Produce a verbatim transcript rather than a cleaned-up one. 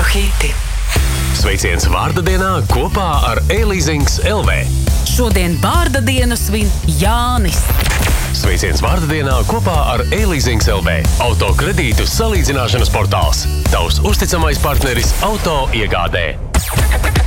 Latviešu hiti. Sveiciens vārda dienā kopā ar E-Leasings L V. Šodien vārda dienu svin Jānis. Sveiciens vārda dienā kopā ar E-Leasings L V. Auto kredītu salīdzināšanas portāls. Tavs uzticamais partneris auto iegādē.